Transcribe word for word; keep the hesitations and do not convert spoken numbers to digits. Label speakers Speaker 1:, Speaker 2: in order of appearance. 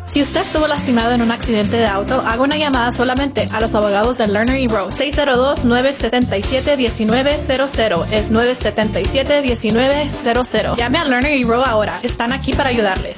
Speaker 1: Si usted estuvo lastimado en un accidente de auto, haga una llamada solamente a los abogados de Lerner y Rowe. seis cero dos, nueve siete siete, uno nueve cero cero. Es nueve siete siete, uno nueve cero cero. Llame a Lerner y Rowe ahora. Están aquí para ayudarles.